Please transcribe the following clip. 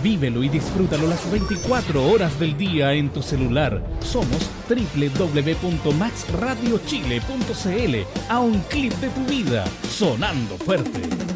Vívelo y disfrútalo las 24 horas del día en tu celular. Somos www.maxradiochile.cl. A un clip de tu vida, sonando fuerte.